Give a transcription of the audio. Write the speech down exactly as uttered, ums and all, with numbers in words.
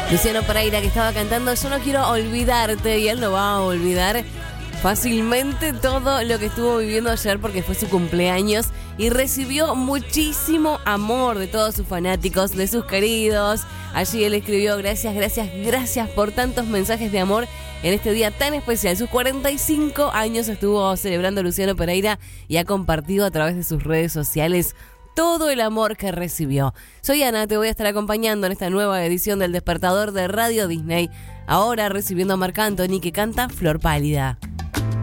Luciano Pereira, que estaba cantando Yo no quiero olvidarte, y él no va a olvidar fácilmente todo lo que estuvo viviendo ayer porque fue su cumpleaños y recibió muchísimo amor de todos sus fanáticos, de sus queridos. Allí él escribió gracias, gracias, gracias por tantos mensajes de amor en este día tan especial. Sus cuarenta y cinco años estuvo celebrando Luciano Pereira y ha compartido a través de sus redes sociales todo el amor que recibió. Soy Ana, te voy a estar acompañando en esta nueva edición del Despertador de Radio Disney. Ahora recibiendo a Marc Anthony, que canta Flor Pálida.